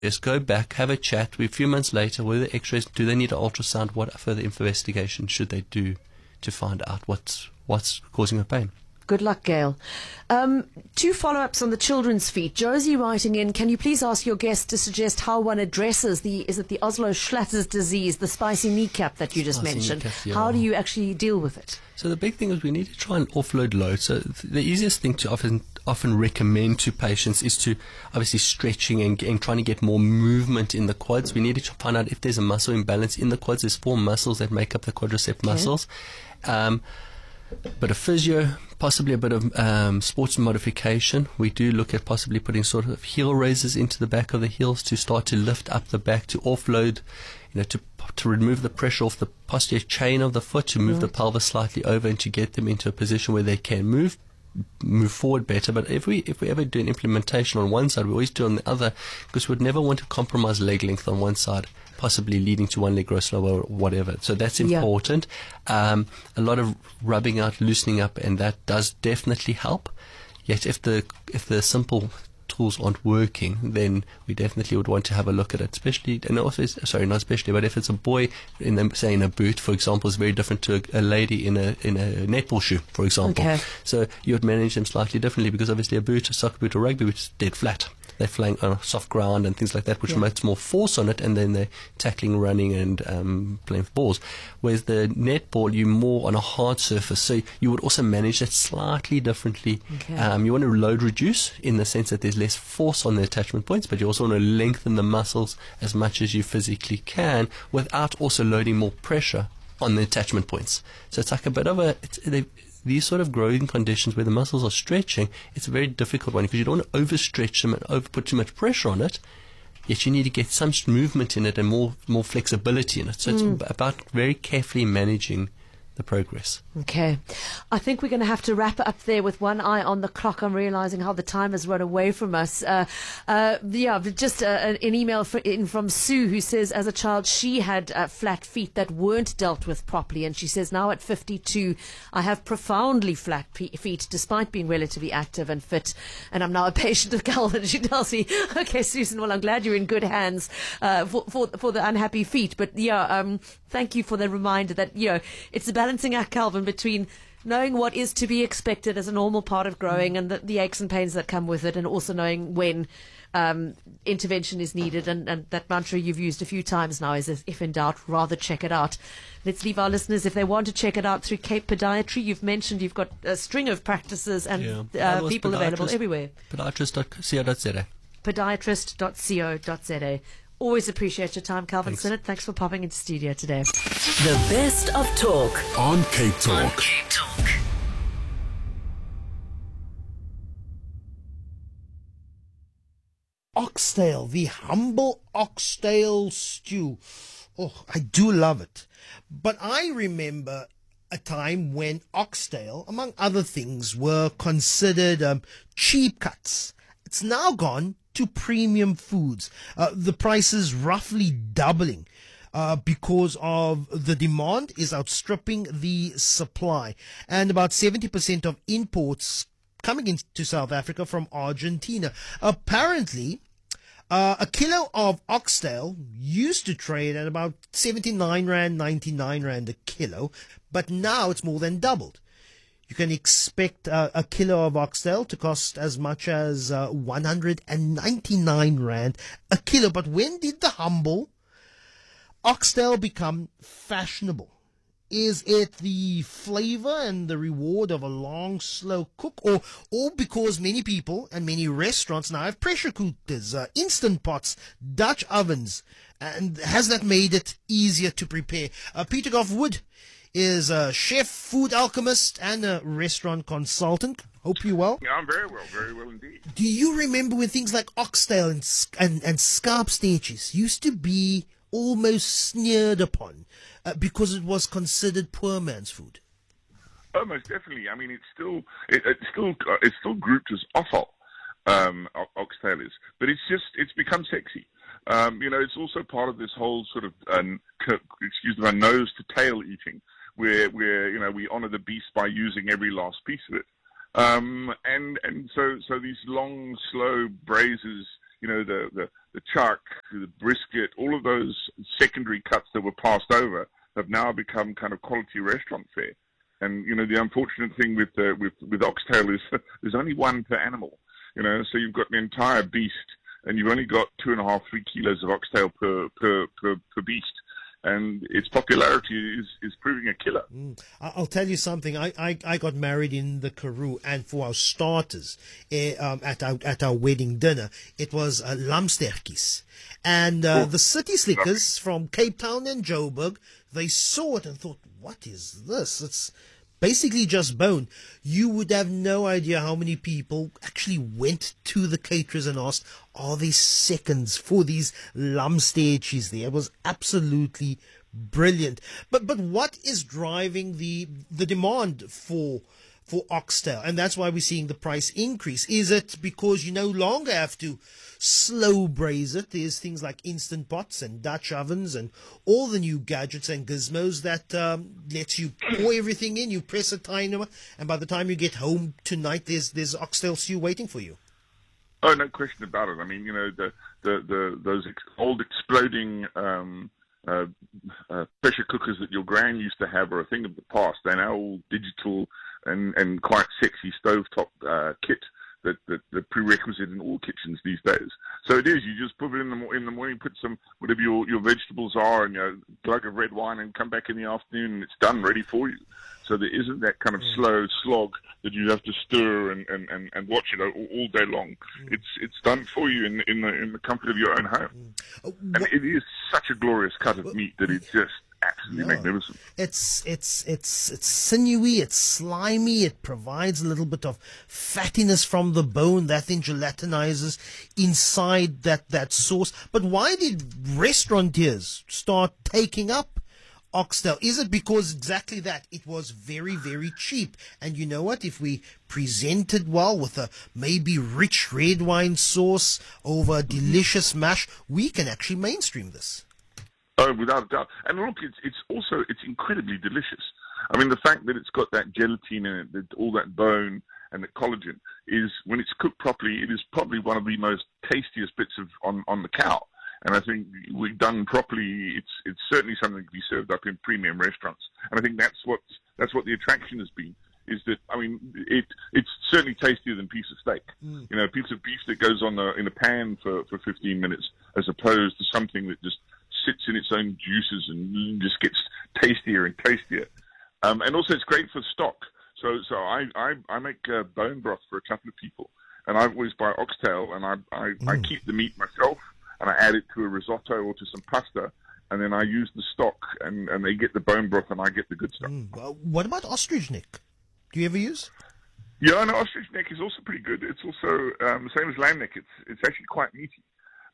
Just go back, have a chat. A few months later, with the x-rays, do they need an ultrasound? What further investigation should they do to find out what's causing the pain? Good luck, Gail. 2 follow-ups on the children's feet. Josie writing in, can you please ask your guest to suggest how one addresses the Oslo-Schlatt's disease, the spicy kneecap that you just mentioned? Kneecap, yeah. How do you actually deal with it? So the big thing is we need to try and offload load. So the easiest thing to often recommend to patients is to obviously stretching and trying to get more movement in the quads. We need to find out if there's a muscle imbalance in the quads. There's 4 muscles that make up the quadricep muscles. Bit of physio, possibly a bit of sports modification. We do look at possibly putting sort of heel raisers into the back of the heels to start to lift up the back, to offload, to remove the pressure off the posterior chain of the foot, to move the pelvis slightly over and to get them into a position where they can move forward better. But if we ever do an implementation on one side, we always do on the other, because we'd never want to compromise leg length on one side, possibly leading to one leg grow slower or whatever. So that's important. A lot of rubbing out, loosening up, and that does definitely help. Yet if the simple tools aren't working, then we definitely would want to have a look at it. Especially, and also, sorry, not especially, but if it's a boy in a boot, for example, is very different to a lady in a netball shoe, for example. Okay. So you would manage them slightly differently, because obviously a boot, a soccer boot, or rugby boot is dead flat. They're flying on a soft ground and things like that, which promotes more force on it, and then they're tackling, running, and playing with balls. Whereas the netball, you're more on a hard surface, so you would also manage that slightly differently. Okay. You want to load reduce in the sense that there's less force on the attachment points, but you also want to lengthen the muscles as much as you physically can without also loading more pressure on the attachment points. So it's like a bit of these sort of growing conditions where the muscles are stretching, it's a very difficult one, because you don't want to overstretch them and put too much pressure on it, yet you need to get some movement in it and more flexibility in it. So it's about very carefully managing the progress. Okay. I think we're going to have to wrap up there with one eye on the clock. I'm realizing how the time has run away from us. Just an email from Sue, who says as a child she had flat feet that weren't dealt with properly, and she says now at 52 I have profoundly flat feet despite being relatively active and fit, and I'm now a patient of Calvin. She tells me, okay, Susan, well, I'm glad you're in good hands for the unhappy feet, but thank you for the reminder that it's a balancing act, Calvin, between knowing what is to be expected as a normal part of growing and the aches and pains that come with it, and also knowing when intervention is needed. And that mantra you've used a few times now is, if in doubt, rather check it out. Let's leave our listeners, if they want to check it out, through Cape Podiatry. You've mentioned you've got a string of practices and people available everywhere. Podiatrist.co.za. Podiatrist.co.za. Always appreciate your time, Calvin Sinnott. Thanks for popping into studio today. The best of talk on Cape Talk. Oxtail, the humble oxtail stew. Oh, I do love it. But I remember a time when oxtail, among other things, were considered cheap cuts. It's now gone to premium foods. The prices roughly doubling because of the demand is outstripping the supply, and about 70% of imports coming into South Africa from Argentina. Apparently, a kilo of oxtail used to trade at about 79 Rand, 99 Rand a kilo, but now it's more than doubled. You can expect a kilo of oxtail to cost as much as 199 Rand a kilo. But when did the humble oxtail become fashionable? Is it the flavor and the reward of a long, slow cook, or because many people and many restaurants now have pressure cookers, instant pots, Dutch ovens, and has that made it easier to prepare? Peter Goff Wood is a chef, food alchemist, and a restaurant consultant. Hope you're well. Yeah, I'm very well indeed. Do you remember when things like oxtail and scarp steeches used to be almost sneered upon because it was considered poor man's food? Oh, most definitely. I mean, it's still grouped as offal, oxtail is, but it's become sexy. It's also part of this whole sort of excuse my nose to tail eating, where we honor the beast by using every last piece of it. And so these long, slow braises, the chuck, the brisket, all of those secondary cuts that were passed over have now become kind of quality restaurant fare. And the unfortunate thing with oxtail is there's only one per animal. So you've got an entire beast, and you've only got 2.5-3 kilos of oxtail per beast. And its popularity is proving a killer. I'll tell you something. I got married in the Karoo, and for our starters, at our wedding dinner, it was lamstertjies. And the city slickers from Cape Town and Joburg, they saw it and thought, what is this? It's basically just bone. You would have no idea how many people actually went to the caterers and asked, are there seconds for these lamstertjies there? It was absolutely brilliant. But what is driving the demand for oxtail? And that's why we're seeing the price increase. Is it because you no longer have to slow braise it? There's things like Instant Pots and Dutch ovens and all the new gadgets and gizmos that lets you pour everything in. You press a timer, and by the time you get home tonight, there's oxtail stew waiting for you. Oh, no question about it. I mean, those old exploding pressure cookers that your gran used to have are a thing of the past. They're now all digital and quite sexy stovetop kit that the prerequisite in all kitchens these days. So it is. You just put it in the morning, put some whatever your vegetables are, and a glug of red wine, and come back in the afternoon, and it's done, ready for you. So there isn't that kind of slow slog that you have to stir and watch it all day long. It's done for you in the comfort of your own home. And it is such a glorious cut of meat that it's just absolutely magnificent. It's sinewy, it's slimy, it provides a little bit of fattiness from the bone that then gelatinizes inside that sauce. But why did restaurateurs start taking up oxtail? Is it because exactly that? It was very, very cheap. And you know what? If we present it well with a maybe rich red wine sauce over a delicious mash, we can actually mainstream this. Oh, without a doubt. And look, it's incredibly delicious. I mean, the fact that it's got that gelatin in it, all that bone and the collagen, is when it's cooked properly, it is probably one of the most tastiest bits on the cow. And I think we've done properly. It's certainly something to be served up in premium restaurants. And I think that's what the attraction has been. Is that, I mean, it's certainly tastier than a piece of steak. A piece of beef that goes in a pan for 15 minutes, as opposed to something that just sits in its own juices and just gets tastier and tastier. And also, it's great for stock. So I make bone broth for a couple of people, and I always buy oxtail, and I keep the meat myself, and I add it to a risotto or to some pasta, and then I use the stock, and they get the bone broth, and I get the good stuff. Well, what about ostrich neck? Do you ever use? Yeah, no, ostrich neck is also pretty good. It's also the same as lamb neck. It's actually quite meaty.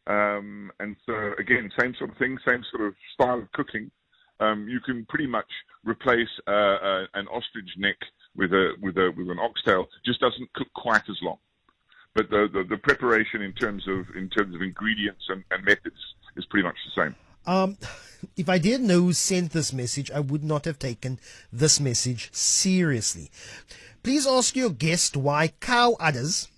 And so, again, same sort of thing, same sort of style of cooking. You can pretty much replace an ostrich neck with an oxtail. Just doesn't cook quite as long. But the preparation in terms of ingredients and methods is pretty much the same. If I didn't know who sent this message, I would not have taken this message seriously. Please ask your guest why cow udders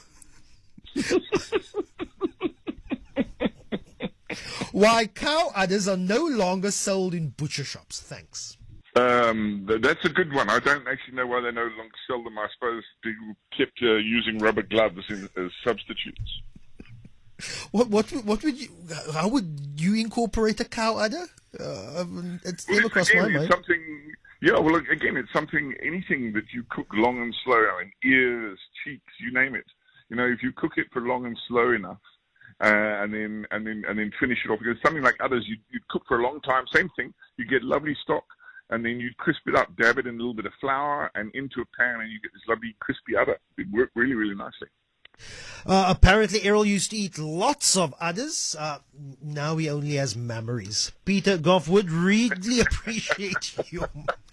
are no longer sold in butcher shops. Thanks. That's a good one. I don't actually know why they no longer sell them. I suppose people kept using rubber gloves as substitutes. What would you? How would you incorporate a cow udder? It's never crossed my mind. It's something. Anything that you cook long and slow. I mean, ears, cheeks, you name it. If you cook it for long and slow enough, and then finish it off. Because something like udders, you'd cook for a long time. Same thing. You get lovely stock, and then you'd crisp it up, dab it in a little bit of flour, and into a pan, and you get this lovely crispy udder. It worked really, really nicely. Apparently, Errol used to eat lots of udders. Now he only has memories. Peter Goff would really appreciate you.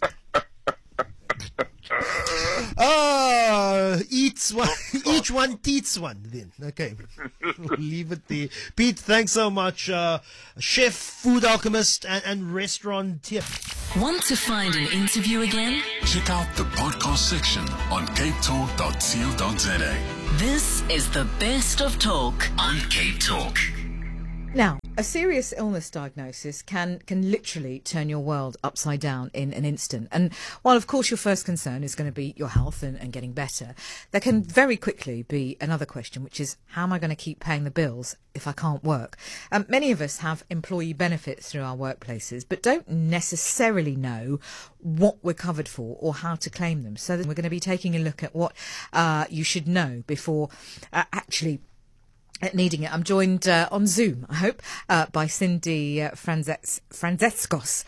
Eats one, each one teats one then. Okay, we'll leave it there. Pete, thanks so much. Chef, food alchemist, and restaurateur. Want to find an interview again? Check out the podcast section on capetalk.co.za. This is the best of talk on Cape Talk. Now, a serious illness diagnosis can literally turn your world upside down in an instant. And while, of course, your first concern is going to be your health and getting better, there can very quickly be another question, which is, how am I going to keep paying the bills if I can't work? Many of us have employee benefits through our workplaces, but don't necessarily know what we're covered for or how to claim them. So we're going to be taking a look at what you should know before actually needing it. I'm joined on Zoom, I hope, by Cindy Frantzeskos,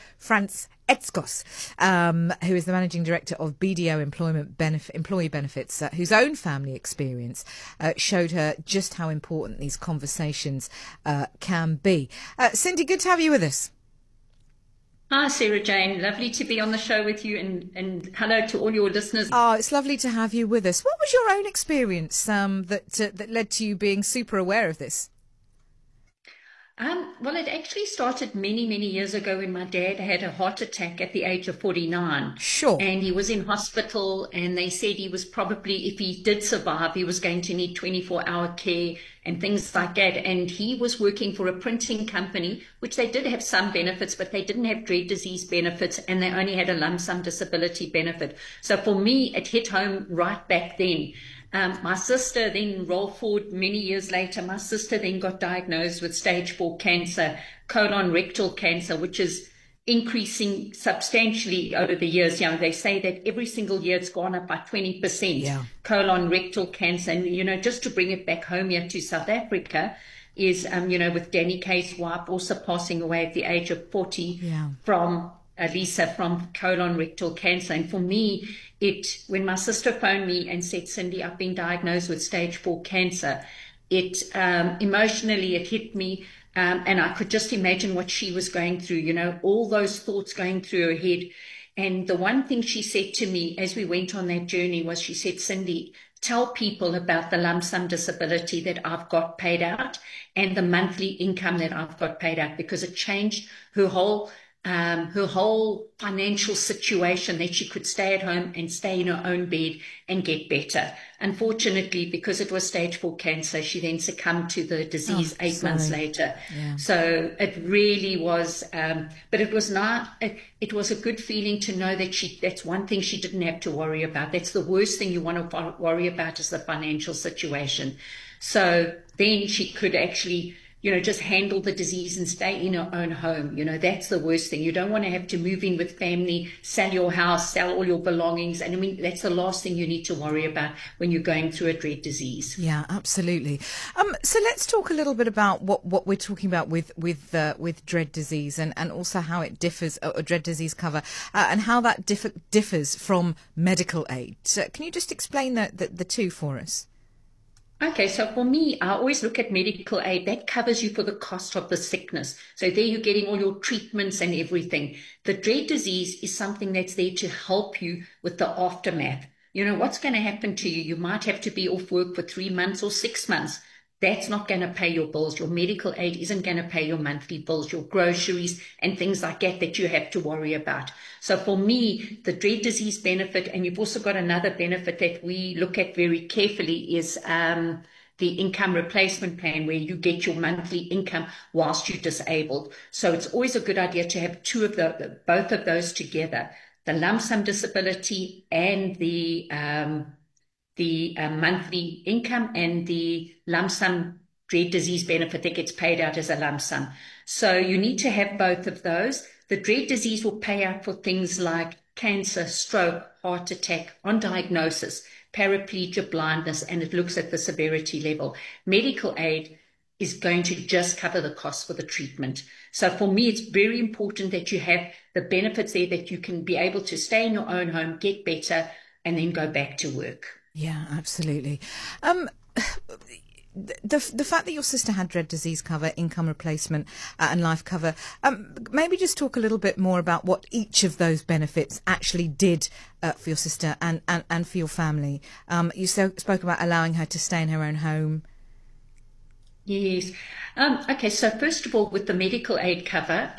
who is the Managing Director of BDO Employee Benefits, whose own family experience showed her just how important these conversations can be. Cindy, good to have you with us. Hi, Sarah Jane. Lovely to be on the show with you, and hello to all your listeners. Oh, it's lovely to have you with us. What was your own experience that led to you being super aware of this? Well, it actually started many, many years ago when my dad had a heart attack at the age of 49. Sure. And he was in hospital, and they said he was probably, if he did survive, he was going to need 24-hour care and things like that. And he was working for a printing company, which they did have some benefits, but they didn't have dread disease benefits, and they only had a lump sum disability benefit. So for me, it hit home right back then. My sister then, roll forward many years later, my sister then got diagnosed with stage 4 cancer, colon rectal cancer, which is increasing substantially over the years. You know, they say that every single year it's gone up by 20%, colon rectal cancer. And, you know, just to bring it back home here to South Africa is, you know, with Danny Kaye's wife also passing away at the age of 40 from Lisa, from colon rectal cancer. And for me, when my sister phoned me and said, Cindy, I've been diagnosed with stage 4 cancer, emotionally it hit me, and I could just imagine what she was going through, you know, all those thoughts going through her head. And the one thing she said to me as we went on that journey was, she said, Cindy, tell people about the lump sum disability that I've got paid out and the monthly income that I've got paid out, because it changed her whole financial situation, that she could stay at home and stay in her own bed and get better. Unfortunately, because it was stage 4 cancer, she then succumbed to the disease 8 months later. So it really was, but it was not, it was a good feeling to know that that's one thing she didn't have to worry about. That's the worst thing you want to worry about, is the financial situation. So then she could actually, you know, just handle the disease and stay in her own home. You know, that's the worst thing. You don't want to have to move in with family, sell your house, sell all your belongings. And I mean, that's the last thing you need to worry about when you're going through a dread disease. Yeah, absolutely. So let's talk a little bit about what we're talking about with dread disease, and also how it differs, or dread disease cover, and how that differs from medical aid. So can you just explain the two for us? Okay, so for me, I always look at medical aid. That covers you for the cost of the sickness. So there you're getting all your treatments and everything. The dread disease is something that's there to help you with the aftermath. You know, what's going to happen to you? You might have to be off work for 3 months or 6 months. That's not going to pay your bills. Your medical aid isn't going to pay your monthly bills, your groceries and things like that you have to worry about. So for me, the dread disease benefit, and you've also got another benefit that we look at very carefully, is the income replacement plan, where you get your monthly income whilst you're disabled. So it's always a good idea to have both of those together, the lump sum disability and the monthly income, and the lump sum dread disease benefit that gets paid out as a lump sum. So you need to have both of those. The dread disease will pay out for things like cancer, stroke, heart attack, on diagnosis, paraplegia, blindness, and it looks at the severity level. Medical aid is going to just cover the cost for the treatment. So for me, it's very important that you have the benefits there, that you can be able to stay in your own home, get better, and then go back to work. Yeah, absolutely. The fact that your sister had dread disease cover, income replacement, and life cover, maybe just talk a little bit more about what each of those benefits actually did for your sister and for your family. You spoke about allowing her to stay in her own home. Yes. Okay, so first of all, with the medical aid cover,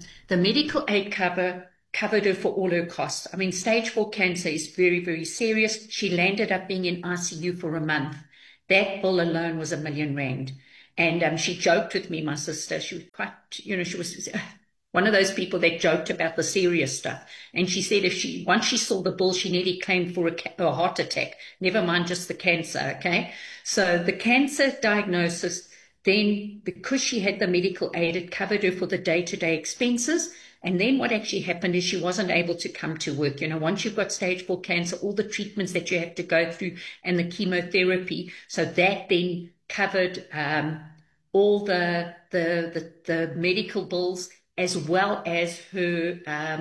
covered her for all her costs. I mean, stage 4 cancer is very, very serious. She landed up being in ICU for a month. That bill alone was R1 million. And she joked with me, my sister. She was quite, she was one of those people that joked about the serious stuff. And she said once she saw the bill, she nearly claimed for a heart attack, never mind just the cancer, okay? So the cancer diagnosis, then because she had the medical aid, it covered her for the day-to-day expenses. And then what actually happened is she wasn't able to come to work. Once you've got stage 4 cancer, all the treatments that you have to go through and the chemotherapy. So that then covered all the medical bills, as well as her,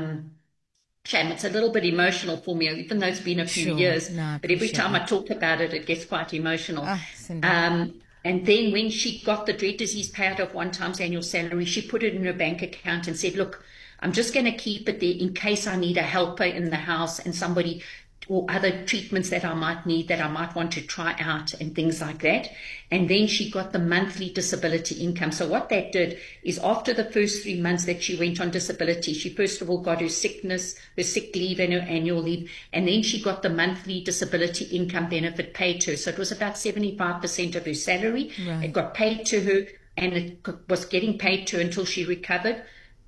shame, it's a little bit emotional for me, even though it's been a few years. No, but every time I talk about it, it gets quite emotional. And then when she got the dread disease payout of 1 time's annual salary, she put it in her bank account and said, look, I'm just going to keep it there in case I need a helper in the house and somebody or other treatments that I might need, that I might want to try out and things like that. And then she got the monthly disability income. So what that did is after the first 3 months that she went on disability, she first of all got her sick leave and her annual leave. And then she got the monthly disability income benefit paid to her. So it was about 75% of her salary. Right. It got paid to her, and it was getting paid to her until she recovered,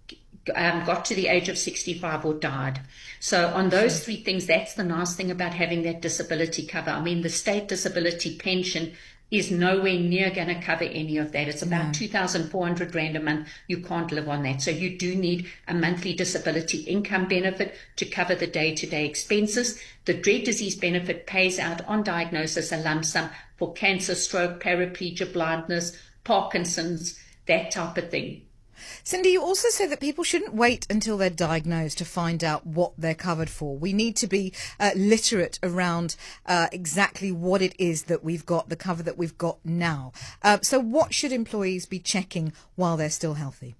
got to the age of 65 or died. So on those 3 things, that's the nice thing about having that disability cover. I mean, the state disability pension is nowhere near going to cover any of that. It's about 2,400 Rand a month. You can't live on that. So you do need a monthly disability income benefit to cover the day-to-day expenses. The dread disease benefit pays out on diagnosis a lump sum for cancer, stroke, paraplegia, blindness, Parkinson's, that type of thing. Cindy, you also say that people shouldn't wait until they're diagnosed to find out what they're covered for. We need to be literate around exactly what it is that we've got, the cover that we've got now. So what should employees be checking while they're still healthy?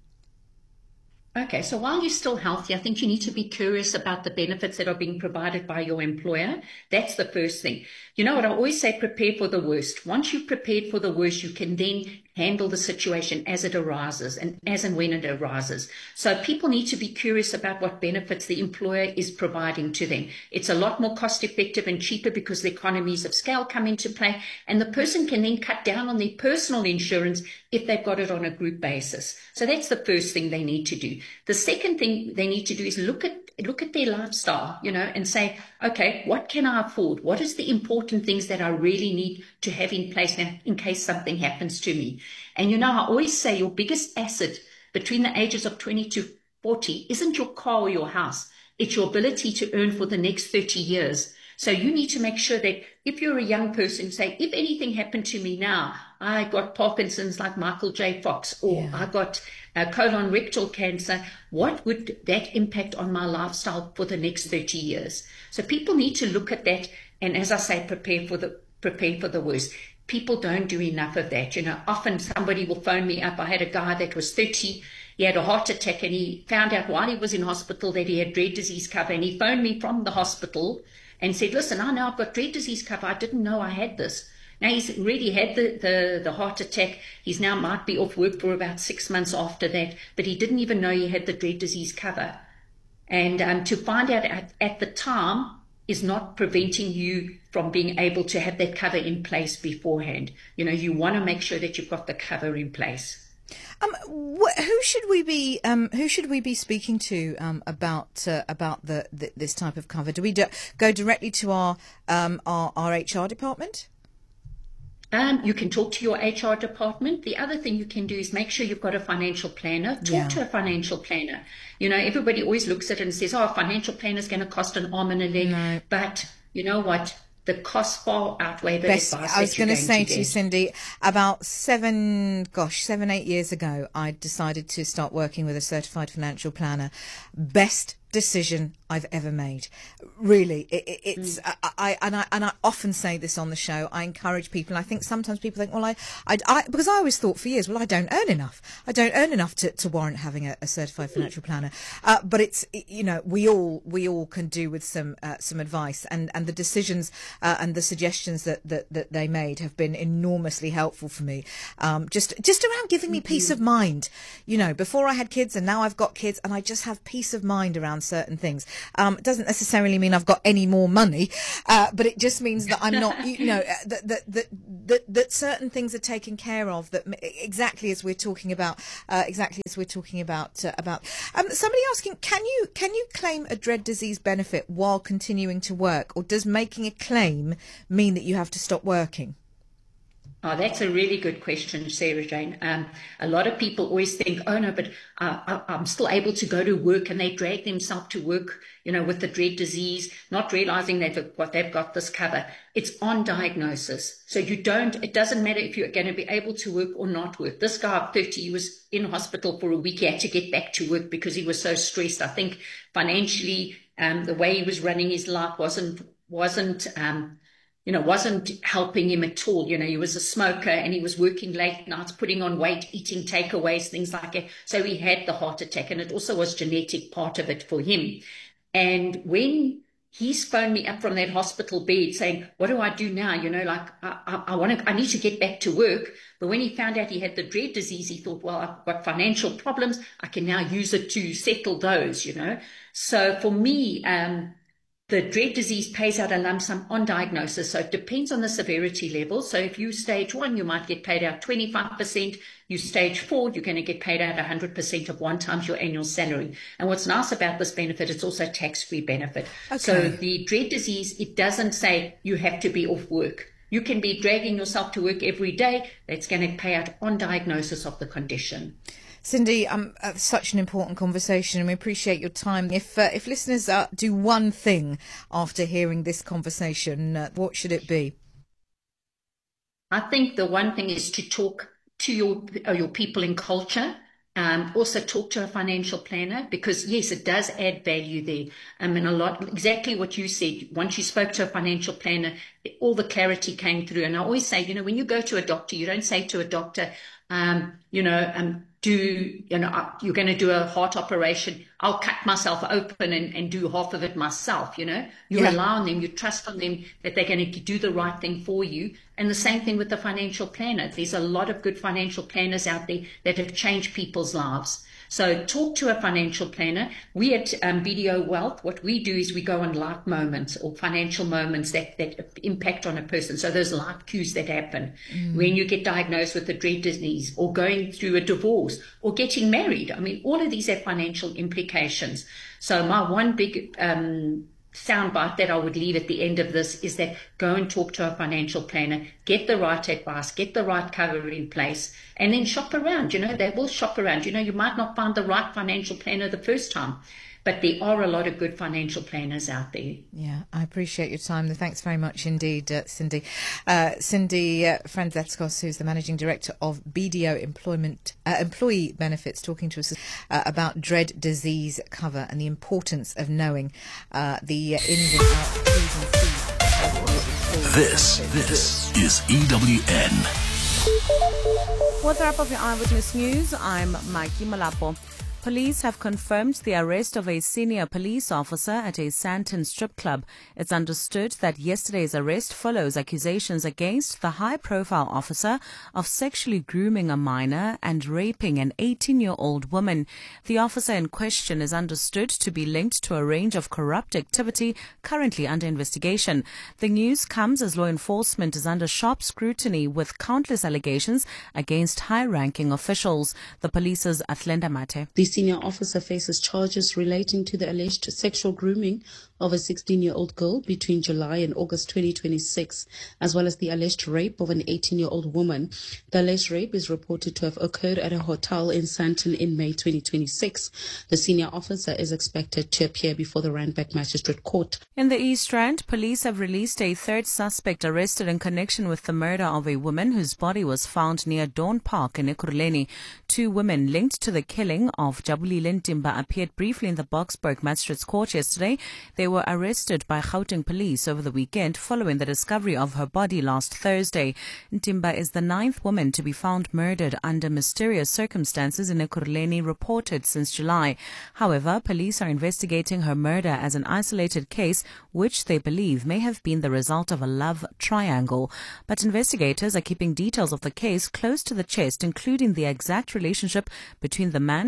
Okay, so while you're still healthy, I think you need to be curious about the benefits that are being provided by your employer. That's the first thing. You know what I always say, prepare for the worst. Once you've prepared for the worst, you can then handle the situation as it arises and as and when it arises. So people need to be curious about what benefits the employer is providing to them. It's a lot more cost effective and cheaper because the economies of scale come into play, and the person can then cut down on their personal insurance if they've got it on a group basis. So that's the first thing they need to do. The second thing they need to do is look at their lifestyle, and say, okay, what can I afford? What is the important things that I really need to have in place now in case something happens to me? And I always say your biggest asset between the ages of 20 to 40 isn't your car or your house. It's your ability to earn for the next 30 years. So you need to make sure that if you're a young person, say, if anything happened to me now, I got Parkinson's like Michael J. Fox, or I got colon rectal cancer, what would that impact on my lifestyle for the next 30 years? So people need to look at that, and as I say, prepare for the worst. People don't do enough of that. Often somebody will phone me up. I had a guy that was 30. He had a heart attack, and he found out while he was in hospital that he had dread disease cover, and he phoned me from the hospital and said, listen, I know I've got dread disease cover. I didn't know I had this. Now he's already had the heart attack. He's now might be off work for about 6 months after that, but he didn't even know he had the dread disease cover. And to find out at the time is not preventing you from being able to have that cover in place beforehand. You want to make sure that you've got the cover in place. Who should we be speaking to about this type of cover? Do we go directly to our HR department? You can talk to your HR department. The other thing you can do is make sure you've got a financial planner. Talk to a financial planner. Everybody always looks at it and says, a financial planner is going to cost an arm and a leg. No. But you know what? The costs far outweigh the advice. I was going to say to you, Cindy, about 7-8 years ago, I decided to start working with a certified financial planner. Best decision I've ever made. Really, it's I often say this on the show. I encourage people. And I think sometimes people think, well, I because I always thought for years, well, I don't earn enough. I don't earn enough to warrant having a certified financial planner. But it's we all can do with some advice, and the decisions and the suggestions that they made have been enormously helpful for me. Just around giving me peace of mind. Before I had kids, and now I've got kids, and I just have peace of mind around around certain things. It doesn't necessarily mean I've got any more money, but it just means that I'm not, that certain things are taken care of. That exactly as we're talking about, somebody asking, can you claim a dread disease benefit while continuing to work, or does making a claim mean that you have to stop working? Oh, that's a really good question, Sarah Jane. A lot of people always think, oh no, but I'm still able to go to work, and they drag themselves to work, with the dread disease, not realizing they've got this cover. It's on diagnosis. So it doesn't matter if you're going to be able to work or not work. This guy at 30, he was in hospital for a week. He had to get back to work because he was so stressed. I think financially, the way he was running his life wasn't helping him at all. He was a smoker and he was working late nights, putting on weight, eating takeaways, things like that. So he had the heart attack, and it also was genetic part of it for him. And when he's phoned me up from that hospital bed saying, what do I do now? I need to get back to work. But when he found out he had the dread disease, he thought, well, I've got financial problems. I can now use it to settle those, So for me, the dread disease pays out a lump sum on diagnosis, so it depends on the severity level. So if you stage 1, you might get paid out 25%. You stage 4, you're going to get paid out 100% of 1 times your annual salary. And what's nice about this benefit, it's also a tax-free benefit. Okay. So the dread disease, it doesn't say you have to be off work. You can be dragging yourself to work every day. That's going to pay out on diagnosis of the condition. Cindy, such an important conversation, and we appreciate your time. If listeners do one thing after hearing this conversation, what should it be? I think the one thing is to talk to your people in culture. Also talk to a financial planner, because yes, it does add value there. And exactly what you said, once you spoke to a financial planner, all the clarity came through. And I always say, when you go to a doctor, you don't say to a doctor, you're going to do a heart operation, I'll cut myself open and do half of it myself. You rely on them, you trust on them that they're going to do the right thing for you. And the same thing with the financial planner. There's a lot of good financial planners out there that have changed people's lives. So talk to a financial planner. We at BDO Wealth, what we do is we go on life moments or financial moments that impact on a person. So those life cues that happen when you get diagnosed with a dread disease, or going through a divorce, or getting married. I mean, all of these have financial implications. So my one big soundbite that I would leave at the end of this is that go and talk to a financial planner, get the right advice, get the right cover in place, and then shop around. They will shop around. You might not find the right financial planner the first time, but there are a lot of good financial planners out there. Yeah, I appreciate your time. Thanks very much indeed, Cindy. Cindy Frantzeskos, who's the Managing Director of BDO Employee Benefits, talking to us about dread disease cover and the importance of knowing the ins and outs. This is EWN. With the wrap of your Eyewitness News, I'm Mikey Malapo. Police have confirmed the arrest of a senior police officer at a Sandton strip club. It's understood that yesterday's arrest follows accusations against the high-profile officer of sexually grooming a minor and raping an 18-year-old woman. The officer in question is understood to be linked to a range of corrupt activity currently under investigation. The news comes as law enforcement is under sharp scrutiny with countless allegations against high-ranking officials. The police's Atlenda Mate. The senior officer faces charges relating to the alleged sexual grooming of a 16-year-old girl between July and August 2026, as well as the alleged rape of an 18-year-old woman. The alleged rape is reported to have occurred at a hotel in Sandton in May 2026. The senior officer is expected to appear before the Randburg Magistrate Court. In the East Rand, police have released a third suspect arrested in connection with the murder of a woman whose body was found near Dawn Park in Ekurhuleni. 2 women linked to the killing of Jabulile Ntimba appeared briefly in the Boksburg Magistrates Court yesterday. They were arrested by Gauteng police over the weekend following the discovery of her body last Thursday. Ntimba is the 9th woman to be found murdered under mysterious circumstances in Ekurhuleni, reported since July. However, police are investigating her murder as an isolated case, which they believe may have been the result of a love triangle. But investigators are keeping details of the case close to the chest, including the exact relationship between the man who's been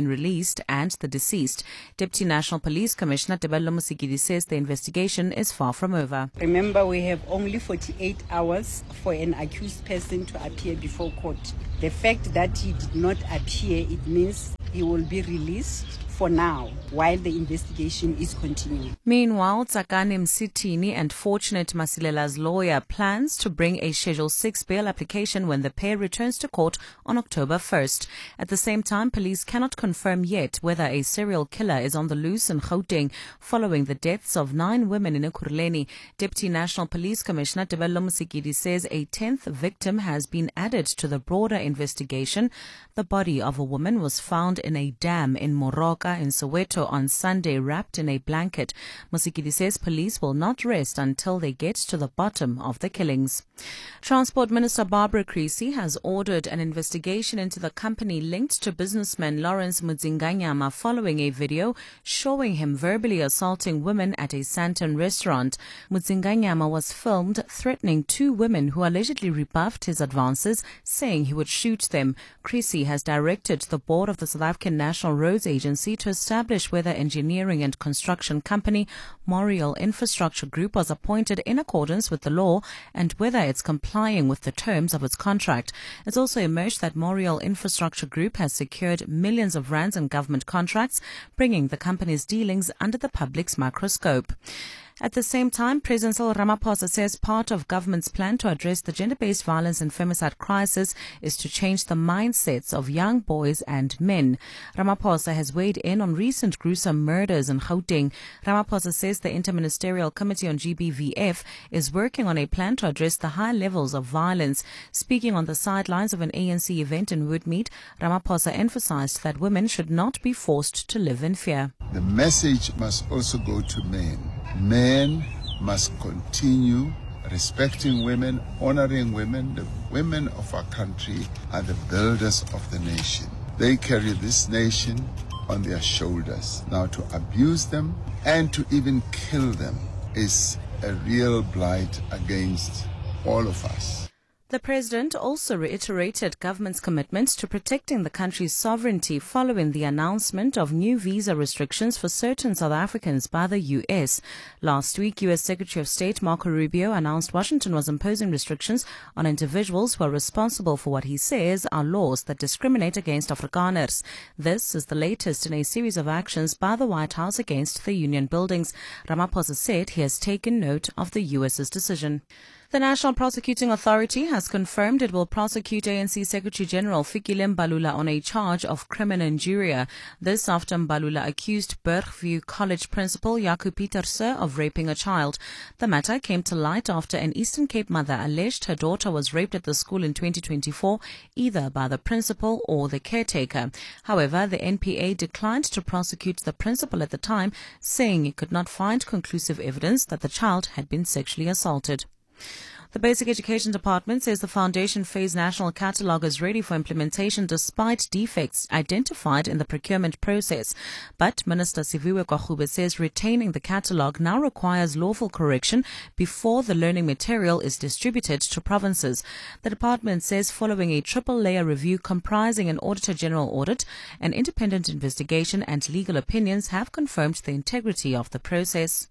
been released and the deceased. Deputy National Police Commissioner Tebello Mosigidi says the investigation is far from over. Remember, we have only 48 hours for an accused person to appear before court. The fact that he did not appear, it means he will be released for now, while the investigation is continuing. Meanwhile, Tsakani Msitini and Fortunate Masilela's lawyer plans to bring a Schedule 6 bail application when the pair returns to court on October 1st. At the same time, police cannot confirm yet whether a serial killer is on the loose in Gauteng following the deaths of 9 women in Ekurhuleni. Deputy National Police Commissioner Tebello Mosigidi says a 10th victim has been added to the broader investigation. The body of a woman was found in a dam in Moroka in Soweto on Sunday, wrapped in a blanket. Mosigidi says police will not rest until they get to the bottom of the killings. Transport Minister Barbara Creecy has ordered an investigation into the company linked to businessman Lawrence Mudzinganyama following a video showing him verbally assaulting women at a Santon restaurant. Mudzinganyama was filmed threatening 2 women who allegedly rebuffed his advances, saying he would shoot them. Creecy has directed the board of the South African National Roads Agency to establish whether engineering and construction company Moriel Infrastructure Group was appointed in accordance with the law and whether it's complying with the terms of its contract. It's also emerged that Moriel Infrastructure Group has secured millions of rands in government contracts, bringing the company's dealings under the public's microscope. At the same time, President Cyril Ramaphosa says part of government's plan to address the gender-based violence and femicide crisis is to change the mindsets of young boys and men. Ramaphosa has weighed in on recent gruesome murders in Gauteng. Ramaphosa says the Interministerial Committee on GBVF is working on a plan to address the high levels of violence. Speaking on the sidelines of an ANC event in Woodmead, Ramaphosa emphasized that women should not be forced to live in fear. The message must also go to men. Men must continue respecting women, honoring women. The women of our country are the builders of the nation. They carry this nation on their shoulders. Now, to abuse them and to even kill them is a real blight against all of us. The president also reiterated government's commitment to protecting the country's sovereignty following the announcement of new visa restrictions for certain South Africans by the U.S. Last week, U.S. Secretary of State Marco Rubio announced Washington was imposing restrictions on individuals who are responsible for what he says are laws that discriminate against Afrikaners. This is the latest in a series of actions by the White House against the union buildings. Ramaphosa said he has taken note of the U.S.'s decision. The National Prosecuting Authority has confirmed it will prosecute ANC Secretary General Fikile Mbalula on a charge of criminal injuria. This after Mbalula accused Bergview College principal Jaco Pieterse of raping a child. The matter came to light after an Eastern Cape mother alleged her daughter was raped at the school in 2024, either by the principal or the caretaker. However, the NPA declined to prosecute the principal at the time, saying it could not find conclusive evidence that the child had been sexually assaulted. The Basic Education Department says the Foundation Phase National Catalogue is ready for implementation despite defects identified in the procurement process. But Minister Siviwe Kwagube says retaining the catalogue now requires lawful correction before the learning material is distributed to provinces. The department says following a triple-layer review comprising an Auditor General audit, an independent investigation and legal opinions have confirmed the integrity of the process.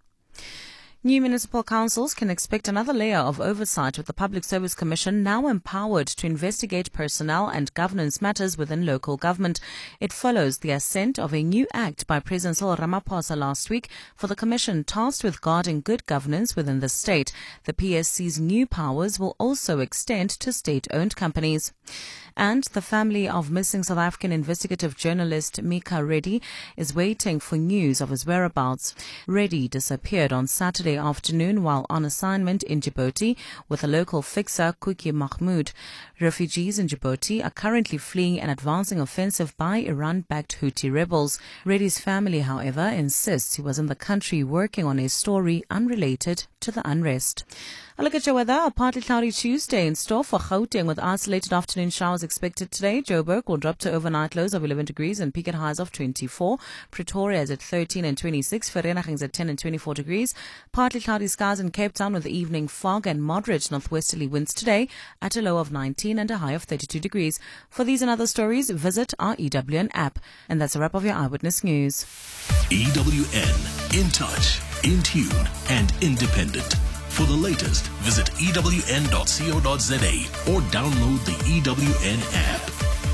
New municipal councils can expect another layer of oversight with the Public Service Commission now empowered to investigate personnel and governance matters within local government. It follows the assent of a new act by President Cyril Ramaphosa last week for the Commission tasked with guarding good governance within the state. The PSC's new powers will also extend to state-owned companies. And the family of missing South African investigative journalist Mika Reddy is waiting for news of his whereabouts. Reddy disappeared on Saturday afternoon while on assignment in Djibouti with a local fixer, Kuki Mahmoud. Refugees in Djibouti are currently fleeing an advancing offensive by Iran-backed Houthi rebels. Reddy's family, however, insists he was in the country working on a story unrelated to the unrest. A look at your weather. A partly cloudy Tuesday in store for Gauteng with isolated afternoon showers expected today. Joburg will drop to overnight lows of 11 degrees and peak at highs of 24. Pretoria is at 13 and 26. Vereeniging is at 10 and 24 degrees. Partly cloudy skies in Cape Town with evening fog and moderate northwesterly winds today at a low of 19 and a high of 32 degrees. For these and other stories, visit our EWN app. And that's a wrap of your Eyewitness News. EWN, in touch, in tune, and independent. For the latest, visit ewn.co.za or download the EWN app.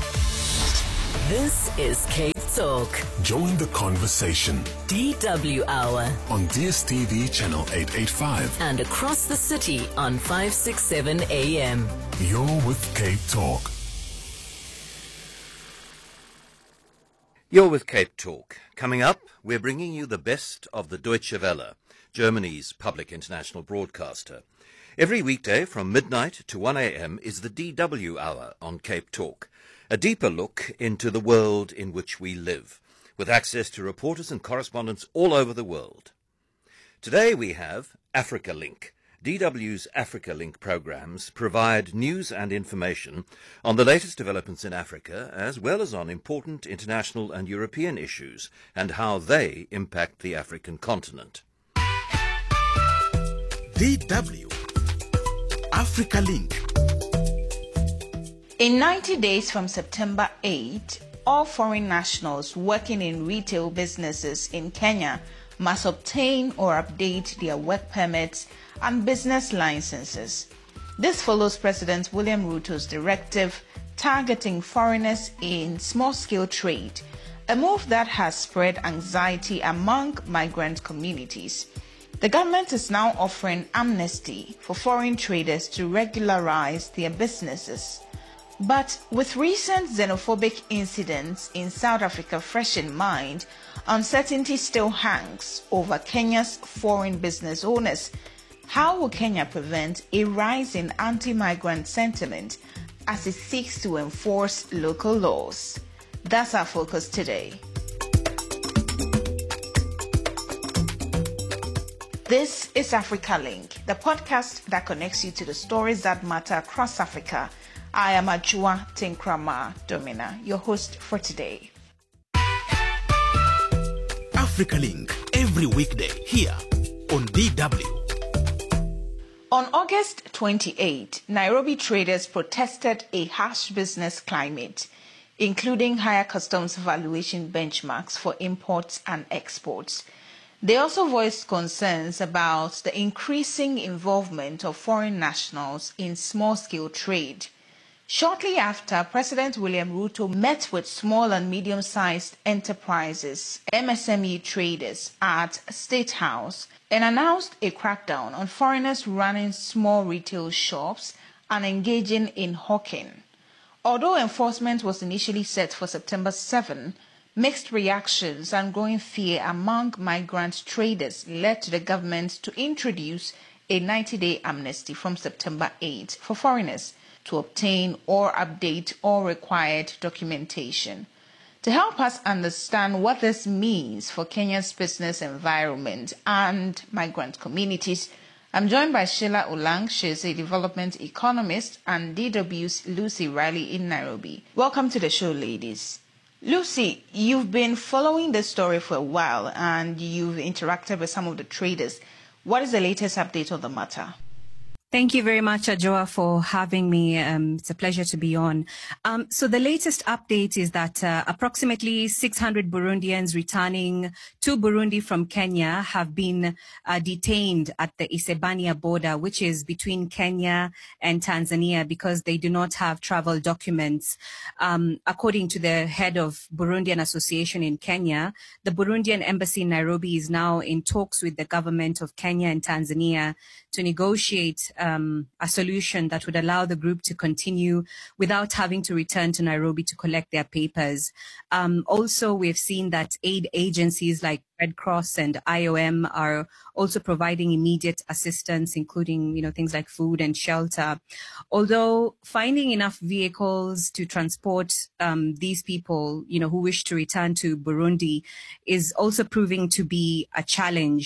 This is Cape Talk. Join the conversation. DW Hour. On DSTV channel 885. And across the city on 567 AM. You're with Cape Talk. You're with Cape Talk. Coming up, we're bringing you the best of the Deutsche Welle, Germany's public international broadcaster. Every weekday from midnight to 1 a.m. is the DW Hour on Cape Talk, a deeper look into the world in which we live, with access to reporters and correspondents all over the world. Today we have Africa Link. DW's Africa Link programs provide news and information on the latest developments in Africa, as well as on important international and European issues and how they impact the African continent. DW Africa Link. In 90 days from September 8, all foreign nationals working in retail businesses in Kenya must obtain or update their work permits and business licenses. This follows President William Ruto's directive targeting foreigners in small-scale trade, a move that has spread anxiety among migrant communities. The government is now offering amnesty for foreign traders to regularize their businesses. But with recent xenophobic incidents in South Africa fresh in mind, uncertainty still hangs over Kenya's foreign business owners. How will Kenya prevent a rise in anti-migrant sentiment as it seeks to enforce local laws? That's our focus today. This is Africa Link, the podcast that connects you to the stories that matter across Africa. I am Ajua Tinkrama Domina, your host for today. Africa Link, every weekday here on DW. On August 28, Nairobi traders protested a harsh business climate, including higher customs valuation benchmarks for imports and exports. They also voiced concerns about the increasing involvement of foreign nationals in small-scale trade. Shortly after, President William Ruto met with small and medium-sized enterprises, MSME traders, at State House and announced a crackdown on foreigners running small retail shops and engaging in hawking. Although enforcement was initially set for September 7, mixed reactions and growing fear among migrant traders led to the government to introduce a 90-day amnesty from September 8 for foreigners to obtain or update all required documentation. To help us understand what this means for Kenya's business environment and migrant communities, I'm joined by Sheila Olang. She's a development economist, and DW's Lucy Riley in Nairobi. Welcome to the show, ladies. Lucy, you've been following this story for a while and you've interacted with some of the traders. What is the latest update on the matter? Thank you very much, Ajoa, for having me. It's a pleasure to be on. So the latest update is that approximately 600 Burundians returning to Burundi from Kenya have been detained at the Isebania border, which is between Kenya and Tanzania, because they do not have travel documents. According to the head of Burundian Association in Kenya, the Burundian embassy in Nairobi is now in talks with the government of Kenya and Tanzania to negotiate a solution that would allow the group to continue without having to return to Nairobi to collect their papers. Also, we've seen that aid agencies like Red Cross and IOM are also providing immediate assistance, including, things like food and shelter. Although finding enough vehicles to transport these people, who wish to return to Burundi is also proving to be a challenge.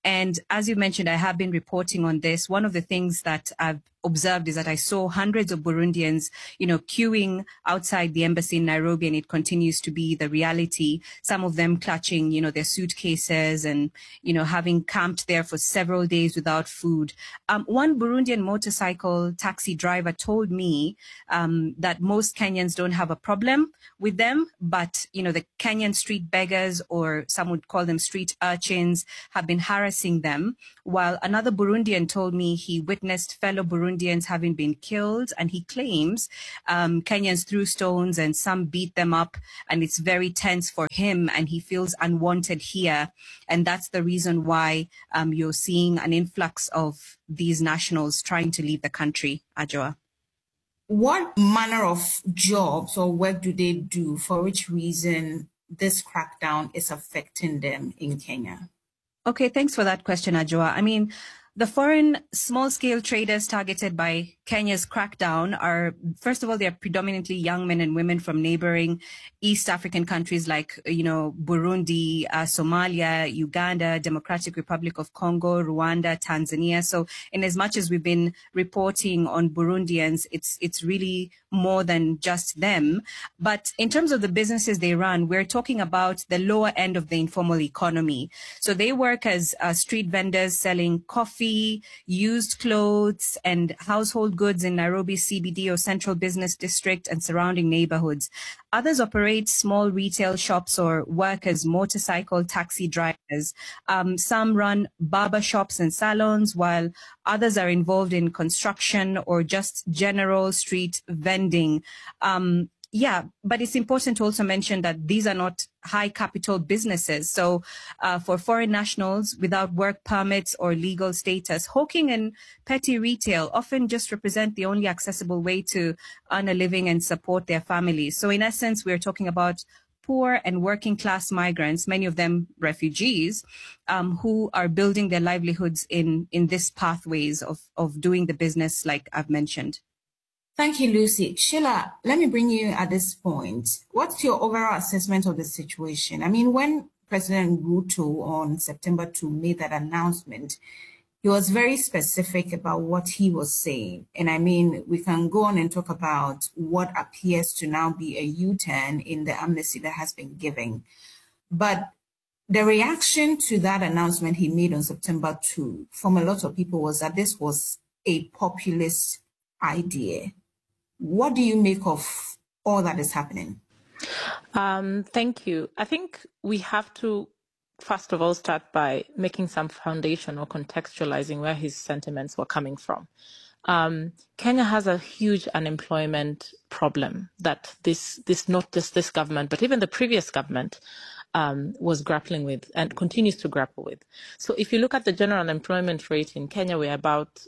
And as you mentioned, I have been reporting on this. One of the things that I've observed is that I saw hundreds of Burundians, queuing outside the embassy in Nairobi, and it continues to be the reality. Some of them clutching, their suitcases and, having camped there for several days without food. One Burundian motorcycle taxi driver told me that most Kenyans don't have a problem with them, but, the Kenyan street beggars, or some would call them street urchins, have been harassing them. While another Burundian told me he witnessed fellow Burundians having been killed, and he claims Kenyans threw stones and some beat them up, and it's very tense for him, and he feels unwanted here. And that's the reason why you're seeing an influx of these nationals trying to leave the country. Ajoa. What manner of jobs or work do they do, for which reason this crackdown is affecting them in Kenya? Okay, thanks for that question, Ajoa. I mean, the foreign small-scale traders targeted by Kenya's crackdown are, first of all, they're predominantly young men and women from neighboring East African countries like, Burundi, Somalia, Uganda, Democratic Republic of Congo, Rwanda, Tanzania. So in as much as we've been reporting on Burundians, it's really more than just them. But in terms of the businesses they run, we're talking about the lower end of the informal economy. So they work as street vendors selling coffee, used clothes, and household goods in Nairobi CBD or Central Business District and surrounding neighborhoods. Others operate small retail shops or work as motorcycle taxi drivers. Some run barber shops and salons, while others are involved in construction or just general street vending. But it's important to also mention that these are not high capital businesses. So for foreign nationals without work permits or legal status, hawking and petty retail often just represent the only accessible way to earn a living and support their families. So in essence, we're talking about poor and working class migrants, many of them refugees, who are building their livelihoods in these pathways of doing the business like I've mentioned. Thank you, Lucy. Sheila, let me bring you at this point. What's your overall assessment of the situation? I mean, when President Ruto on September 2 made that announcement, he was very specific about what he was saying. And I mean, we can go on and talk about what appears to now be a U-turn in the amnesty that has been given. But the reaction to that announcement he made on September 2 from a lot of people was that this was a populist idea. What do you make of all that is happening? Thank you. I think we have to, first of all, start by making some foundation or contextualizing where his sentiments were coming from. Kenya has a huge unemployment problem that this not just this government, but even the previous government was grappling with and continues to grapple with. So if you look at the general unemployment rate in Kenya, we're about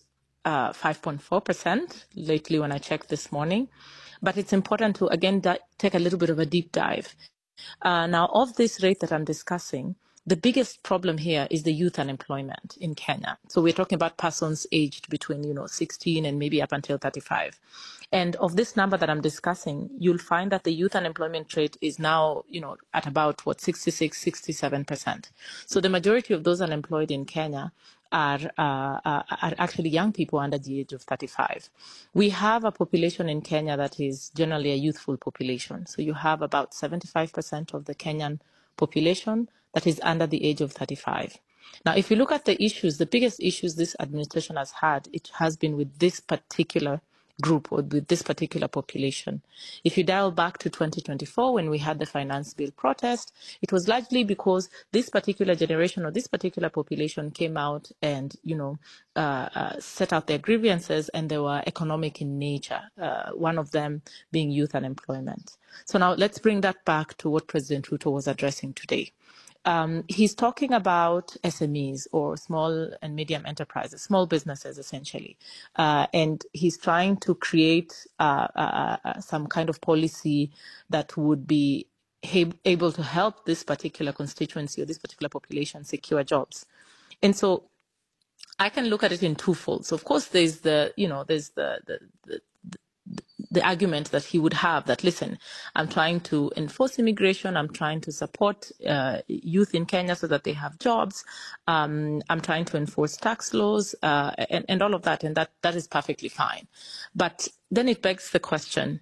5.4% lately when I checked this morning. But it's important to, again, take a little bit of a deep dive. Now, of this rate that I'm discussing, the biggest problem here is the youth unemployment in Kenya. So we're talking about persons aged between, 16 and maybe up until 35. And of this number that I'm discussing, you'll find that the youth unemployment rate is now, at about 66, 67%. So the majority of those unemployed in Kenya are actually young people under the age of 35. We have a population in Kenya that is generally a youthful population. So you have about 75% of the Kenyan population that is under the age of 35. Now, if you look at the issues, the biggest issues this administration has had, it has been with this particular group or with this particular population. If you dial back to 2024, when we had the finance bill protest, it was largely because this particular generation or this particular population came out and, set out their grievances, and they were economic in nature, one of them being youth unemployment. So now let's bring that back to what President Ruto was addressing today. He's talking about SMEs or small and medium enterprises, small businesses essentially. And he's trying to create some kind of policy that would be able to help this particular constituency or this particular population secure jobs. And so I can look at it in two folds. Of course, there's the argument that he would have that, listen, I'm trying to enforce immigration, I'm trying to support youth in Kenya so that they have jobs, I'm trying to enforce tax laws, and all of that, and that is perfectly fine. But then it begs the question,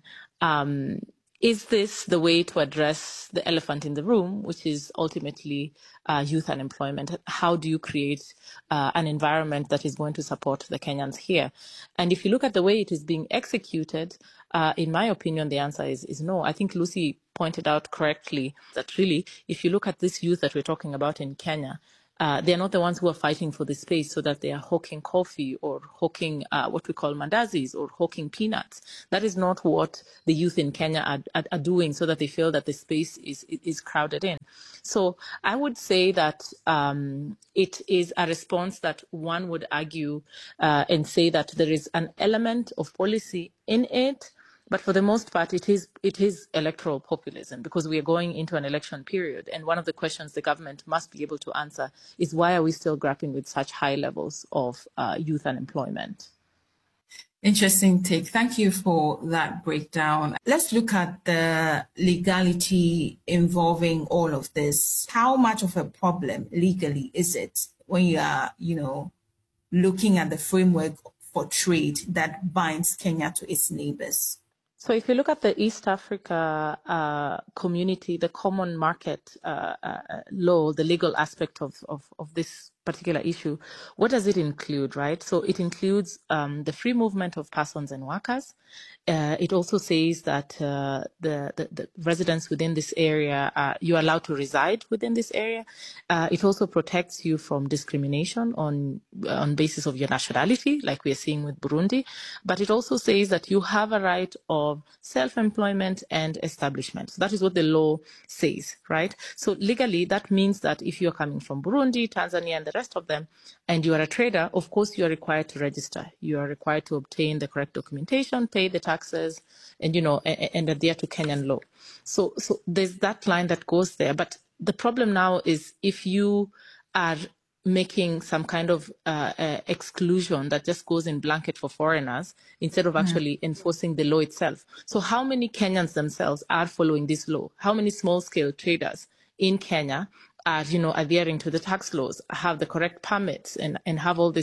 is this the way to address the elephant in the room, which is ultimately youth unemployment? How do you create an environment that is going to support the Kenyans here? And if you look at the way it is being executed, in my opinion, the answer is no. I think Lucy pointed out correctly that really, if you look at this youth that we're talking about in Kenya, they're not the ones who are fighting for the space so that they are hawking coffee or hawking what we call mandazis or hawking peanuts. That is not what the youth in Kenya are doing so that they feel that the space is crowded in. So I would say that it is a response that one would argue and say that there is an element of policy in it. But for the most part, it is electoral populism because we are going into an election period. And one of the questions the government must be able to answer is why are we still grappling with such high levels of youth unemployment? Interesting take. Thank you for that breakdown. Let's look at the legality involving all of this. How much of a problem legally is it when you are, looking at the framework for trade that binds Kenya to its neighbors? So if you look at the East Africa community, the common market law, the legal aspect of this particular issue, what does it include, right? So it includes the free movement of persons and workers. It also says that the residents within this area, you're allowed to reside within this area. It also protects you from discrimination on basis of your nationality, like we are seeing with Burundi. But it also says that you have a right of self-employment and establishment. So that is what the law says, right? So legally, that means that if you're coming from Burundi, Tanzania, and the rest of them, and you are a trader, of course, you are required to register. You are required to obtain the correct documentation, pay the taxes, and, and adhere to Kenyan law. So there's that line that goes there. But the problem now is if you are making some kind of exclusion that just goes in blanket for foreigners instead of actually enforcing the law itself. So how many Kenyans themselves are following this law? How many small-scale traders in Kenya are, adhering to the tax laws, have the correct permits and have all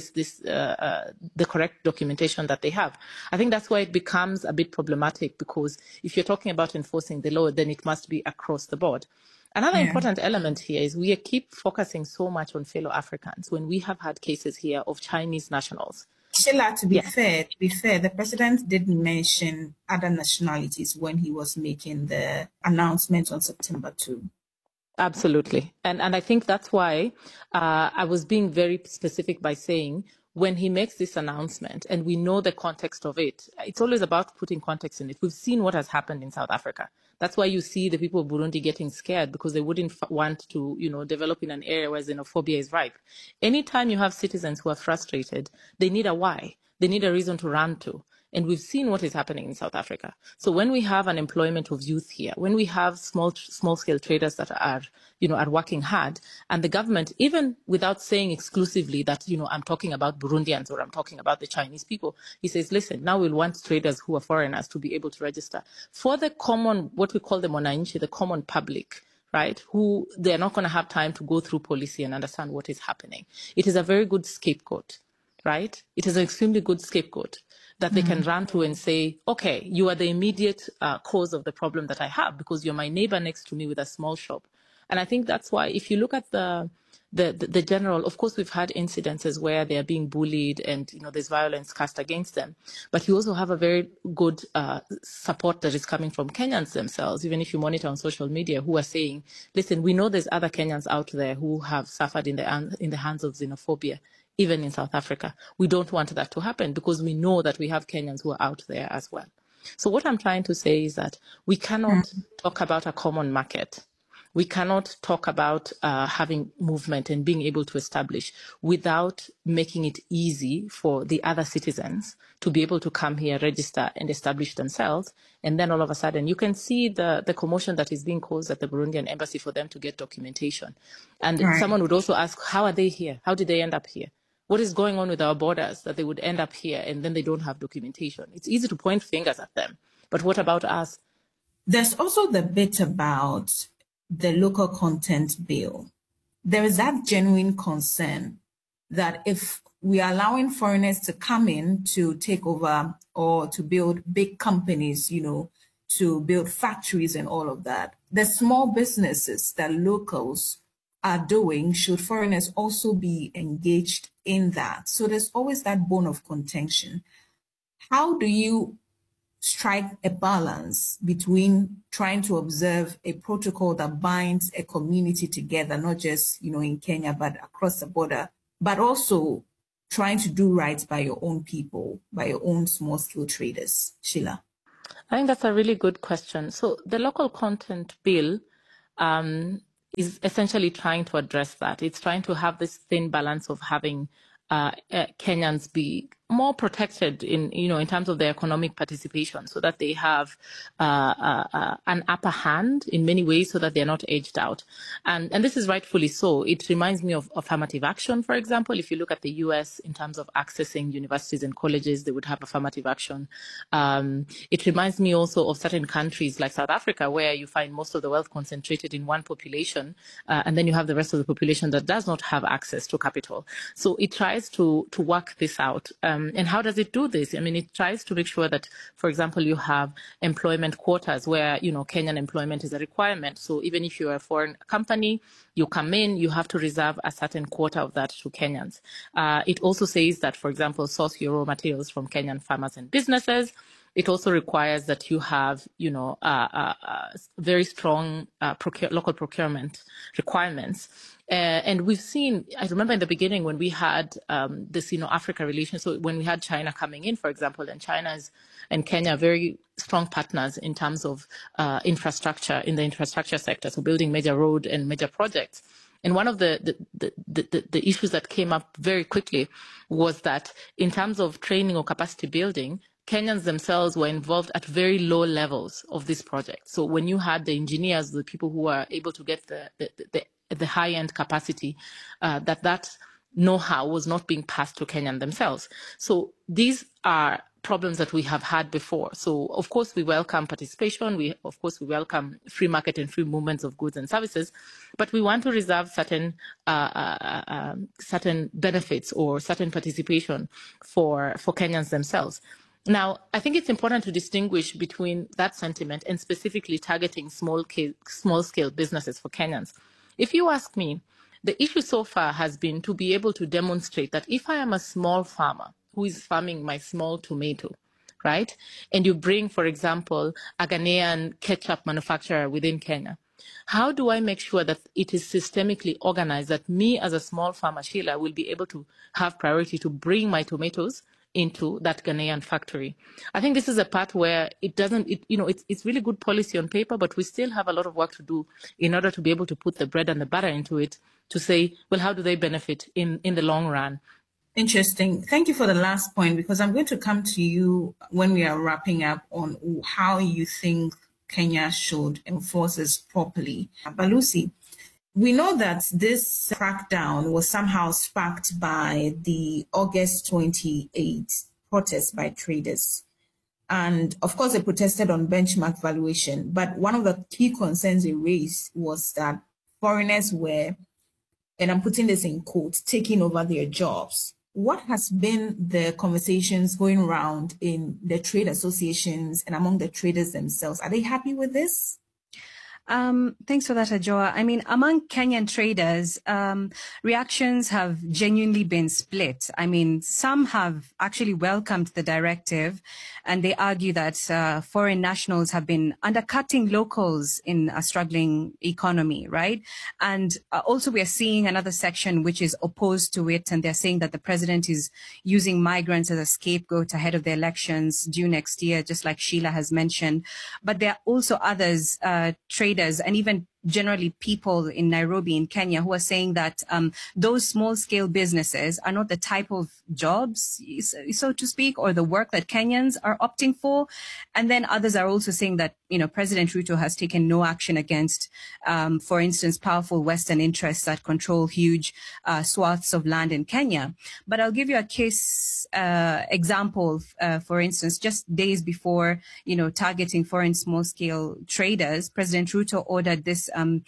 the correct documentation that they have? I think that's why it becomes a bit problematic, because if you're talking about enforcing the law, then it must be across the board. Another important element here is we keep focusing so much on fellow Africans when we have had cases here of Chinese nationals. Sheila, to be fair, the president did mention other nationalities when he was making the announcement on September 2. Absolutely. And I think that's why I was being very specific by saying when he makes this announcement and we know the context of it, it's always about putting context in it. We've seen what has happened in South Africa. That's why you see the people of Burundi getting scared, because they wouldn't want to, develop in an area where xenophobia is ripe. Anytime you have citizens who are frustrated, they need a why. They need a reason to run to. And we've seen what is happening in South Africa. So when we have an employment of youth here, when we have small-scale traders that are working hard, and the government, even without saying exclusively that, I'm talking about Burundians or I'm talking about the Chinese people, he says, listen, now we'll want traders who are foreigners to be able to register. For the common, what we call the Mwananchi, the common public, right, who they're not going to have time to go through policy and understand what is happening. It is a very good scapegoat, right? It is an extremely good scapegoat that they can run to and say, okay, you are the immediate cause of the problem that I have because you're my neighbor next to me with a small shop. And I think that's why if you look at the general, of course, we've had incidences where they are being bullied and, there's violence cast against them. But you also have a very good support that is coming from Kenyans themselves, even if you monitor on social media, who are saying, listen, we know there's other Kenyans out there who have suffered in the hands of xenophobia. Even in South Africa, we don't want that to happen because we know that we have Kenyans who are out there as well. So what I'm trying to say is that we cannot talk about a common market. We cannot talk about having movement and being able to establish without making it easy for the other citizens to be able to come here, register and establish themselves. And then all of a sudden you can see the commotion that is being caused at the Burundian embassy for them to get documentation. And someone would also ask, how are they here? How did they end up here? What is going on with our borders that they would end up here and then they don't have documentation? It's easy to point fingers at them. But what about us? There's also the bit about the local content bill. There is that genuine concern that if we are allowing foreigners to come in to take over or to build big companies, to build factories and all of that, the small businesses that locals are doing, should foreigners also be engaged in that? So there's always that bone of contention. How do you strike a balance between trying to observe a protocol that binds a community together, not just, in Kenya, but across the border, but also trying to do right by your own people, by your own small-scale traders? Sheila? I think that's a really good question. So the local content bill is essentially trying to address that. It's trying to have this thin balance of having Kenyans be more protected in terms of their economic participation, so that they have an upper hand in many ways, so that they're not edged out. And this is rightfully so. It reminds me of affirmative action, for example. If you look at the US in terms of accessing universities and colleges, they would have affirmative action. It reminds me also of certain countries like South Africa, where you find most of the wealth concentrated in one population, and then you have the rest of the population that does not have access to capital. So it tries to work this out. And how does it do this? I mean, it tries to make sure that, for example, you have employment quotas where, Kenyan employment is a requirement. So even if you're a foreign company, you come in, you have to reserve a certain quota of that to Kenyans. It also says that, for example, source your raw materials from Kenyan farmers and businesses. It also requires that you have, very strong local procurement requirements. And we've seen, I remember in the beginning when we had this, Africa relations, so when we had China coming in, for example, and China and Kenya are very strong partners in terms of infrastructure, in the infrastructure sector, so building major road and major projects. And one of the issues that came up very quickly was that in terms of training or capacity building, Kenyans themselves were involved at very low levels of this project. So when you had the engineers, the people who were able to get the high-end capacity, that know-how was not being passed to Kenyan themselves. So these are problems that we have had before. So of course we welcome participation. Of course we welcome free market and free movements of goods and services, but we want to reserve certain benefits or certain participation for Kenyans themselves. Now, I think it's important to distinguish between that sentiment and specifically targeting small-scale businesses for Kenyans. If you ask me, the issue so far has been to be able to demonstrate that if I am a small farmer who is farming my small tomato, right, and you bring, for example, a Ghanaian ketchup manufacturer within Kenya, how do I make sure that it is systemically organized that me as a small farmer, Sheila, will be able to have priority to bring my tomatoes into that Ghanaian factory? I think this is a part where it's really good policy on paper, but we still have a lot of work to do in order to be able to put the bread and the butter into it, to say, well, how do they benefit in the long run? Interesting. Thank you for the last point, because I'm going to come to you when we are wrapping up on how you think Kenya should enforce this properly. But Lucy, we know that this crackdown was somehow sparked by the August 28 protest by traders. And of course, they protested on benchmark valuation. But one of the key concerns they raised was that foreigners were, and I'm putting this in quotes, taking over their jobs. What has been the conversations going around in the trade associations and among the traders themselves? Are they happy with this? Thanks for that, Ajoa. I mean, among Kenyan traders, reactions have genuinely been split. I mean, some have actually welcomed the directive, and they argue that foreign nationals have been undercutting locals in a struggling economy, right? And also we are seeing another section which is opposed to it, and they're saying that the president is using migrants as a scapegoat ahead of the elections due next year, just like Sheila has mentioned. But there are also others, traders and even generally people in Nairobi, in Kenya, who are saying that those small-scale businesses are not the type of jobs, so to speak, or the work that Kenyans are opting for. And then others are also saying that, President Ruto has taken no action against, for instance, powerful Western interests that control huge swaths of land in Kenya. But I'll give you a case example, for instance, just days before, targeting foreign small-scale traders, President Ruto ordered this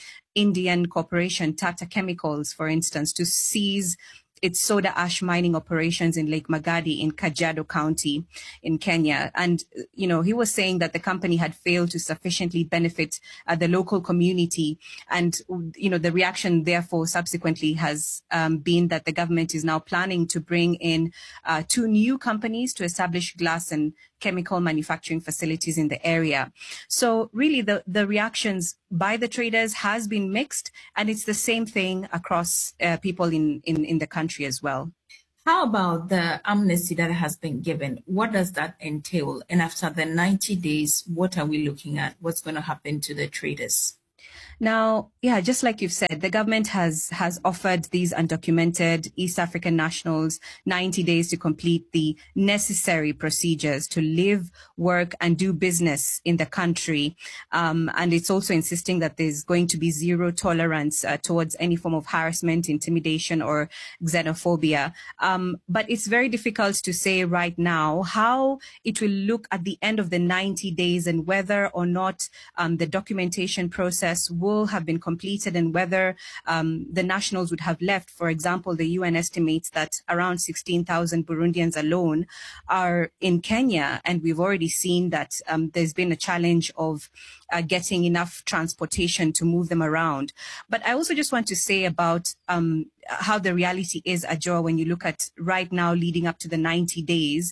Indian corporation, Tata Chemicals, for instance, to seize its soda ash mining operations in Lake Magadi in Kajiado County in Kenya. And, he was saying that the company had failed to sufficiently benefit the local community. And, the reaction, therefore, subsequently has been that the government is now planning to bring in 2 new companies to establish glass and chemical manufacturing facilities in the area. So really the reactions by the traders has been mixed, and it's the same thing across people in the country as well. How about the amnesty that has been given? What does that entail? And after the 90 days, what are we looking at? What's going to happen to the traders? Now, just like you've said, the government has offered these undocumented East African nationals 90 days to complete the necessary procedures to live, work, and do business in the country. And it's also insisting that there's going to be zero tolerance towards any form of harassment, intimidation, or xenophobia. But it's very difficult to say right now how it will look at the end of the 90 days and whether or not the documentation process will have been completed and whether the nationals would have left. For example, the UN estimates that around 16,000 Burundians alone are in Kenya, and we've already seen that there's been a challenge of getting enough transportation to move them around. But I also just want to say about how the reality is, Ajoa, when you look at right now leading up to the 90 days.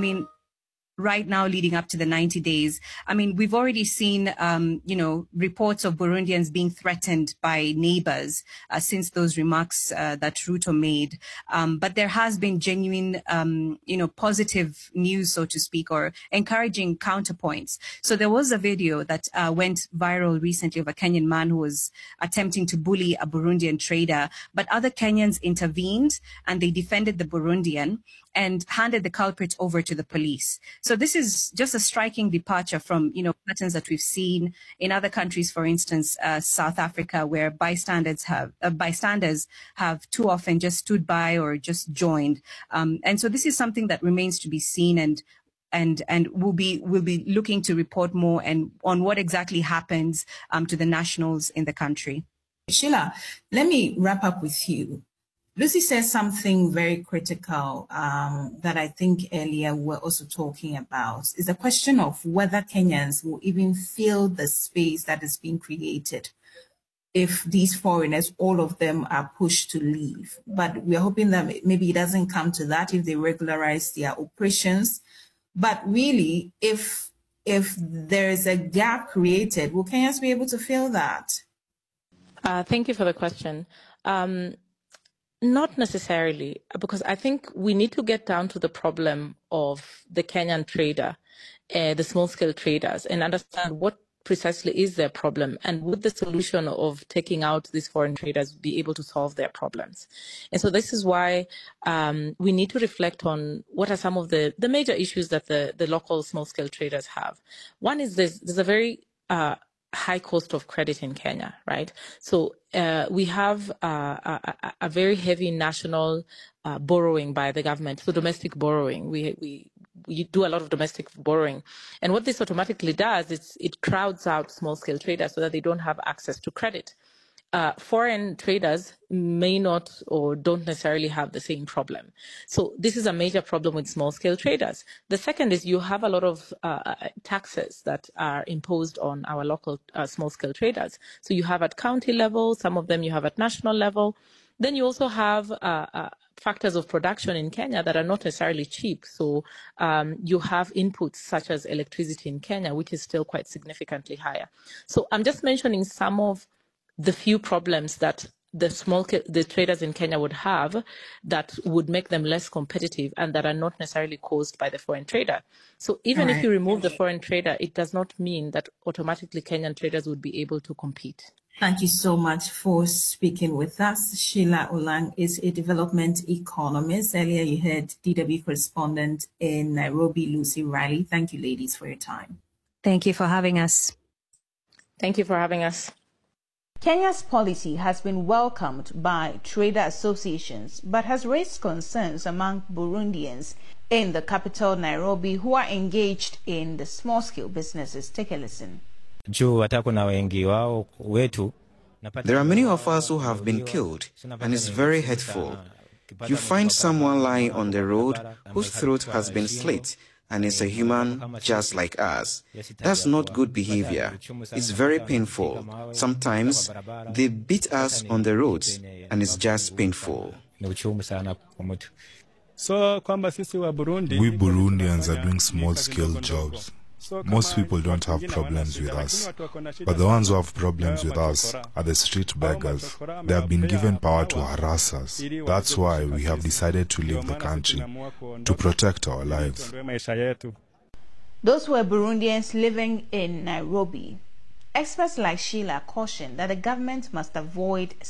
Right now, leading up to the 90 days, we've already seen, reports of Burundians being threatened by neighbors since those remarks that Ruto made. But there has been genuine, positive news, so to speak, or encouraging counterpoints. So there was a video that went viral recently of a Kenyan man who was attempting to bully a Burundian trader, but other Kenyans intervened and they defended the Burundian and handed the culprit over to the police. So this is just a striking departure from, patterns that we've seen in other countries, for instance, South Africa, where bystanders have too often just stood by or just joined. And so this is something that remains to be seen, and we'll be looking to report more and on what exactly happens to the nationals in the country. Sheila, let me wrap up with you. Lucy says something very critical that I think earlier we were also talking about, is the question of whether Kenyans will even fill the space that is being created if these foreigners, all of them, are pushed to leave. But we're hoping that maybe it doesn't come to that if they regularize their operations. But really, if there is a gap created, will Kenyans be able to fill that? Thank you for the question. Not necessarily, because I think we need to get down to the problem of the Kenyan trader, the small-scale traders, and understand what precisely is their problem, and would the solution of taking out these foreign traders be able to solve their problems. And so this is why we need to reflect on what are some of the major issues that the local small-scale traders have. One is there's a very high cost of credit in Kenya, right? So we have a very heavy national borrowing by the government, so domestic borrowing. We do a lot of domestic borrowing. And what this automatically does is it crowds out small-scale traders so that they don't have access to credit. Foreign traders may not or don't necessarily have the same problem. So this is a major problem with small-scale traders. The second is you have a lot of taxes that are imposed on our local small-scale traders. So you have at county level, some of them you have at national level. Then you also have factors of production in Kenya that are not necessarily cheap. So you have inputs such as electricity in Kenya, which is still quite significantly higher. So I'm just mentioning some of the few problems that the traders in Kenya would have that would make them less competitive and that are not necessarily caused by the foreign trader. So even if you remove the foreign trader, it does not mean that automatically Kenyan traders would be able to compete. Thank you so much for speaking with us. Sheila Olang is a development economist. Earlier you heard DW correspondent in Nairobi, Lucy Riley. Thank you, ladies, for your time. Thank you for having us. Thank you for having us. Kenya's policy has been welcomed by trader associations but has raised concerns among Burundians in the capital, Nairobi, who are engaged in the small-scale businesses. Take a listen. There are many of us who have been killed, and it's very hurtful. You find someone lying on the road whose throat has been slit and is a human just like us. That's not good behavior. It's very painful. Sometimes they beat us on the roads, and it's just painful. We Burundians are doing small-scale jobs. Most people don't have problems with us, but the ones who have problems with us are the street beggars. They have been given power to harass us. That's why we have decided to leave the country, to protect our lives. Those were Burundians living in Nairobi. Experts like Sheila caution that the government must avoid